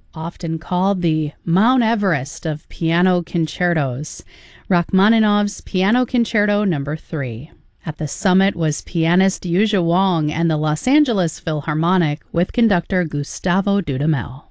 often called the Mount Everest of piano concertos, Rachmaninoff's Piano Concerto No. 3. At the summit was pianist Yuzha Wang and the Los Angeles Philharmonic with conductor Gustavo Dudamel.